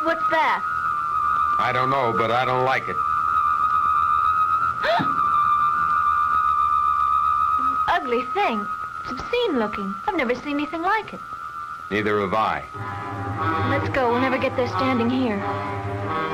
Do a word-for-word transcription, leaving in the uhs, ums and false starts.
What's that? I don't know, but I don't like it. Ugly thing. It's obscene looking. I've never seen anything like it. Neither have I. Let's go. We'll never get there standing here.